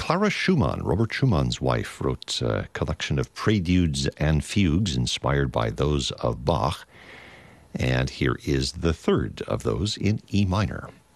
Clara Schumann, Robert Schumann's wife, wrote a collection of preludes and fugues inspired by those of Bach. And here is the third of those in E minor.